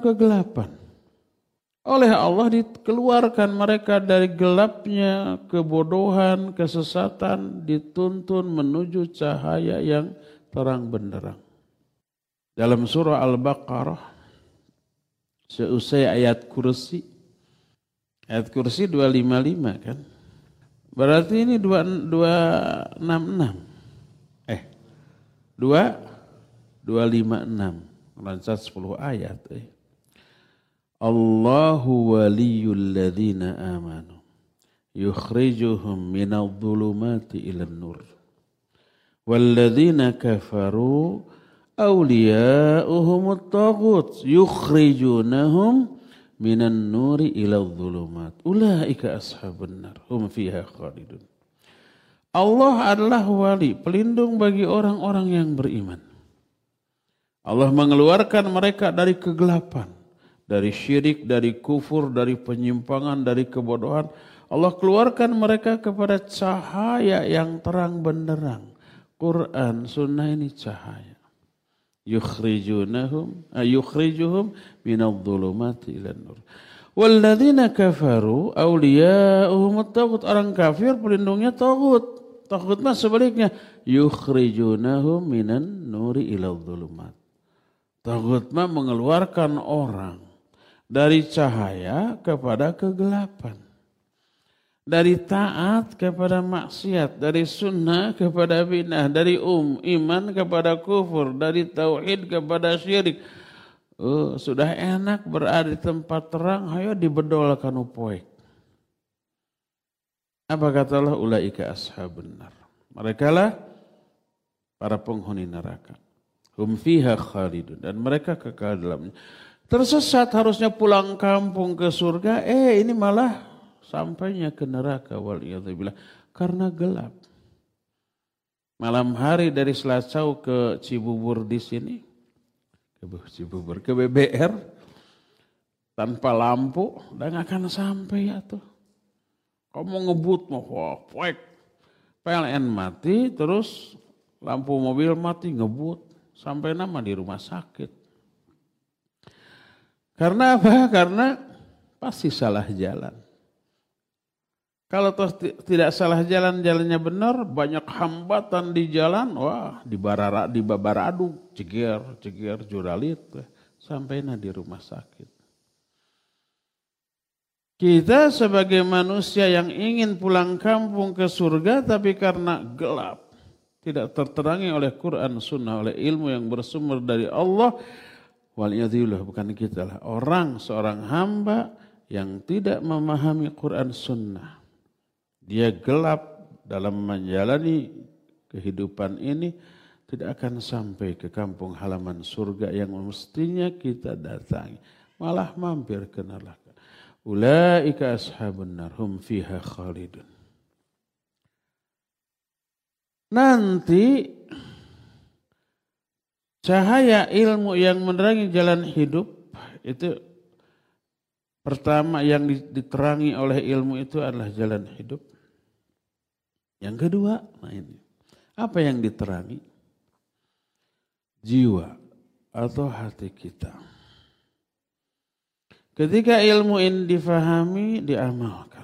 kegelapan. Oleh Allah dikeluarkan mereka dari gelapnya kebodohan, kesesatan, dituntun menuju cahaya yang terang benderang. Dalam surah Al-Baqarah, seusai ayat kursi 255 kan? Berarti ini 266. 256. Lancat 10 ayat. Allahu waliyul ladzina amanu yukhrijuhum minadh dhulumati ilan nur. Walladzina kafaru awliya'uhumut taghut yukhrijunahum minan nuri iladh dhulumat. Ulaika ashabun nar hum fiha khalidun. Allah adalah wali, pelindung bagi orang-orang yang beriman. Allah mengeluarkan mereka dari kegelapan, dari syirik, dari kufur, dari penyimpangan, dari kebodohan. Allah keluarkan mereka kepada cahaya yang terang benderang. Quran, sunnah ini cahaya. Yukhrijuhum minadh-dhulumati ilan nur. Walladzina kafaru awliya'uhumut taghut. Orang kafir pelindungnya taghut. Taghut mah sebaliknya. Yukhrijunahum minan nuri iladh-dhulumat. Taghut mah mengeluarkan orang dari cahaya kepada kegelapan. Dari taat kepada maksiat, dari sunnah kepada bid'ah, dari iman kepada kufur, dari tauhid kepada syirik. Sudah enak berada di tempat terang, ayo dibedolkan upoek. Apa kata Allah? Ulaika ashabun nar. Mereka lah para penghuni neraka. Hum fiha khalidun. Dan mereka kekal dalamnya. Tersesat harusnya pulang kampung ke surga. Ini malah sampainya ke neraka. Waliyadzubillah. Karena gelap. Malam hari dari Selacau ke Cibubur di sini. Ke BBR. Tanpa lampu. Dan gak akan sampai ya tuh. Kamu ngebut mau PLN mati. Terus lampu mobil mati ngebut. Sampai nama di rumah sakit. Karena apa? Karena pasti salah jalan. Kalau tidak salah jalan, jalannya benar, banyak hambatan di jalan, wah dibabaradu, ceger, juralit, sampai di rumah sakit. Kita sebagai manusia yang ingin pulang kampung ke surga, tapi karena gelap, tidak terterangi oleh Quran, sunnah, oleh ilmu yang bersumber dari Allah. Waliyadzubillah, bukan kita lah. Seorang hamba yang tidak memahami Quran, sunnah. Dia gelap dalam menjalani kehidupan ini. Tidak akan sampai ke kampung halaman surga yang mestinya kita datangi. Malah mampir ke neraka. Ulaika ashabun nar hum fiha khalidun. Nanti cahaya ilmu yang menerangi jalan hidup itu pertama yang diterangi oleh ilmu itu adalah jalan hidup. Yang kedua, apa yang diterangi? Jiwa atau hati kita. Ketika ilmu ini difahami, diamalkan.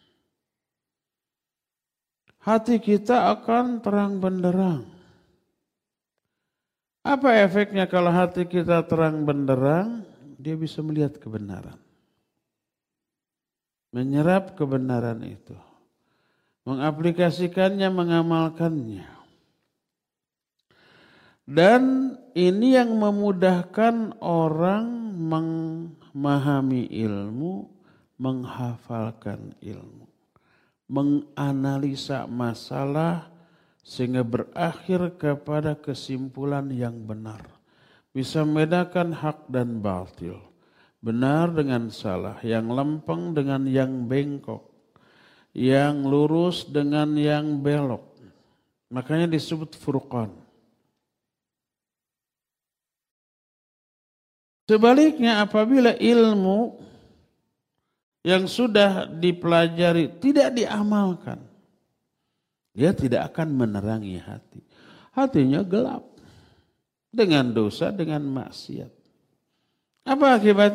Hati kita akan terang benderang. Apa efeknya kalau hati kita terang benderang? Dia bisa melihat kebenaran. Menyerap kebenaran itu. Mengaplikasikannya, mengamalkannya. Dan ini yang memudahkan orang memahami ilmu, menghafalkan ilmu. Menganalisa masalah sehingga berakhir kepada kesimpulan yang benar. Bisa membedakan hak dan batil. Benar dengan salah, yang lempeng dengan yang bengkok. Yang lurus dengan yang belok. Makanya disebut furqan. Sebaliknya apabila ilmu yang sudah dipelajari tidak diamalkan, dia tidak akan menerangi hati. Hatinya gelap dengan dosa, dengan maksiat. Apa akibatnya?